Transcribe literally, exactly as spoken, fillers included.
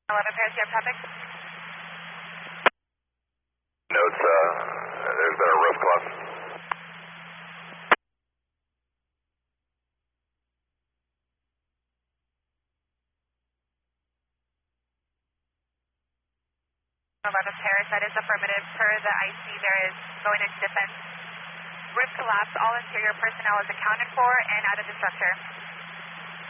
eleven Paris, you have traffic? Notes, uh, there's been a roof collapse. eleven Paris, that is affirmative. Per the I C, there is going into defense. Roof collapse, all interior personnel is accounted for and out of the structure.